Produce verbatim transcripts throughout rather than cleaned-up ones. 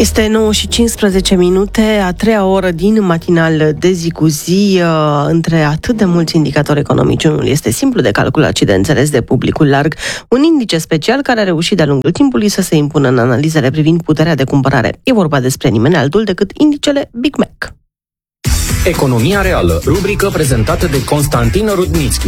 Este nouă și cincisprezece minute, a treia oră din matinal de zi cu zi. Între atât de mulți indicatori economici, unul este simplu de calculat și de înțeles de publicul larg, un indice special care a reușit de-a lungul timpului să se impună în analizele privind puterea de cumpărare. E vorba despre nimeni altul decât indicele Big Mac. Economia reală, rubrică prezentată de Constantin Rudnitschi.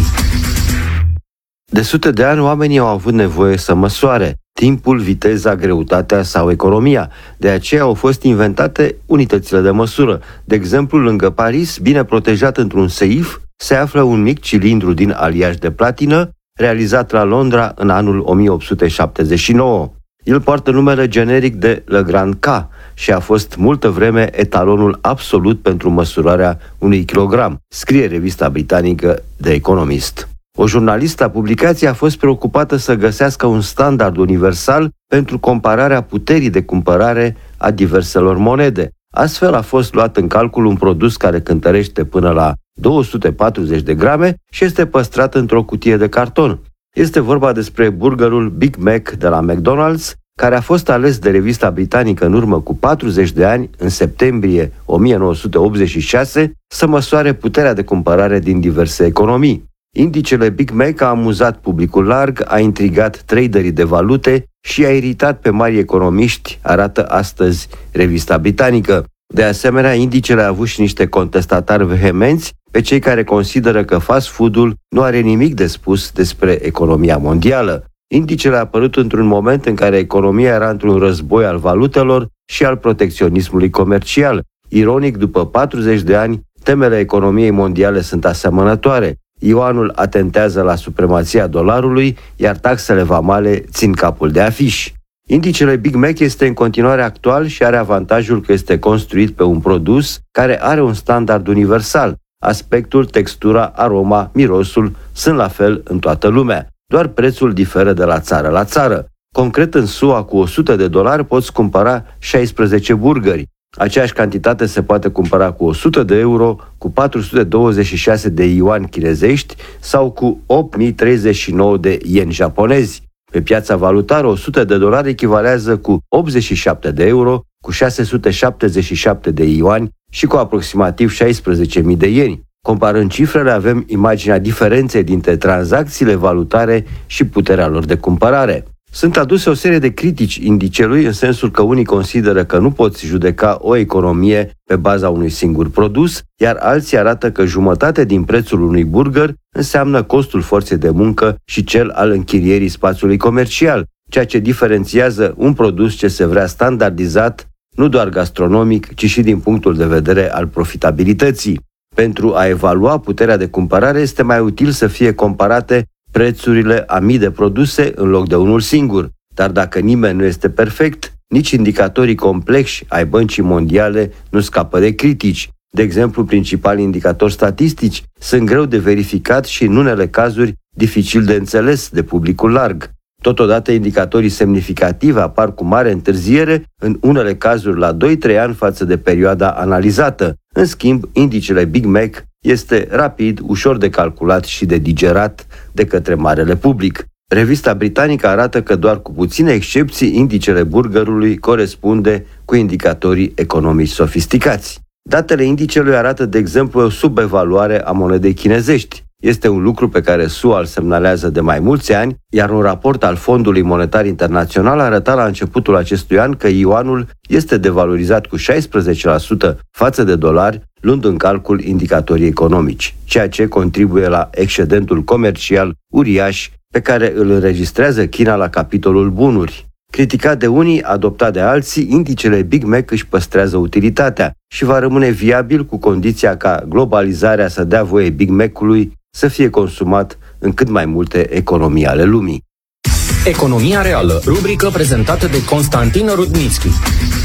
De sute de ani, oamenii au avut nevoie să măsoare timpul, viteza, greutatea sau economia. De aceea au fost inventate unitățile de măsură. De exemplu, lângă Paris, bine protejat într-un seif, se află un mic cilindru din aliaj de platină, realizat la Londra în anul o mie opt sute șaptezeci și nouă. El poartă numele generic de Le Grand K și a fost multă vreme etalonul absolut pentru măsurarea unui kilogram, scrie revista britanică The Economist. O jurnalistă a publicației a fost preocupată să găsească un standard universal pentru compararea puterii de cumpărare a diverselor monede. Astfel a fost luat în calcul un produs care cântărește până la două sute patruzeci de grame și este păstrat într-o cutie de carton. Este vorba despre burgerul Big Mac de la McDonald's, care a fost ales de revista britanică în urmă cu patruzeci de ani, în septembrie o mie nouă sute optzeci și șase, să măsoare puterea de cumpărare din diverse economii. Indicele Big Mac a amuzat publicul larg, a intrigat traderii de valute și a iritat pe mari economiști, arată astăzi revista britanică. De asemenea, indicele a avut și niște contestatari vehemenți pe cei care consideră că fast food-ul nu are nimic de spus despre economia mondială. Indicele a apărut într-un moment în care economia era într-un război al valutelor și al protecționismului comercial. Ironic, după patruzeci de ani, temele economiei mondiale sunt asemănătoare. Yuanul atentează la supremația dolarului, iar taxele vamale țin capul de afiș. Indicele Big Mac este în continuare actual și are avantajul că este construit pe un produs care are un standard universal. Aspectul, textura, aroma, mirosul sunt la fel în toată lumea. Doar prețul diferă de la țară la țară. Concret, în S U A, cu o sută de dolari poți cumpăra șaisprezece burgeri. Aceeași cantitate se poate cumpăra cu o sută de euro, cu patru sute douăzeci și șase de yuan chinezești sau cu opt mii treizeci și nouă de yen japonezi. Pe piața valutară, o sută de dolari echivalează cu optzeci și șapte de euro, cu șase sute șaptezeci și șapte de yuan și cu aproximativ șaisprezece mii de ieni. Comparând cifrele, avem imaginea diferenței dintre tranzacțiile valutare și puterea lor de cumpărare. Sunt aduse o serie de critici indicelui, în sensul că unii consideră că nu poți judeca o economie pe baza unui singur produs, iar alții arată că jumătate din prețul unui burger înseamnă costul forței de muncă și cel al închirierii spațiului comercial, ceea ce diferențiază un produs ce se vrea standardizat, nu doar gastronomic, ci și din punctul de vedere al profitabilității. Pentru a evalua puterea de cumpărare este mai util să fie comparate prețurile a mii de produse în loc de unul singur. Dar dacă nimeni nu este perfect, nici indicatorii complexi ai Băncii Mondiale nu scapă de critici. De exemplu, principalii indicatori statistici sunt greu de verificat și, în unele cazuri, dificil de înțeles de publicul larg. Totodată, indicatorii semnificativi apar cu mare întârziere, în unele cazuri la doi trei ani față de perioada analizată. În schimb, indicele Big Mac este rapid, ușor de calculat și de digerat de către marele public. Revista britanică arată că doar cu puține excepții, indicele burgerului corespunde cu indicatorii economici sofisticați. Datele indicelui arată, de exemplu, o subevaluare a monedei chinezești. Este un lucru pe care S U A îl semnalează de mai mulți ani, iar un raport al Fondului Monetar Internațional arăta la începutul acestui an că yuanul este devalorizat cu șaisprezece la sută față de dolari, luând în calcul indicatorii economici, ceea ce contribuie la excedentul comercial uriaș pe care îl înregistrează China la capitolul bunuri. Criticat de unii, adoptat de alții, indicele Big Mac își păstrează utilitatea și va rămâne viabil cu condiția ca globalizarea să dea voie Big Mac-ului să fie consumat în cât mai multe economii ale lumii. Economia reală, rubrică prezentată de Constantin Rudnitschi.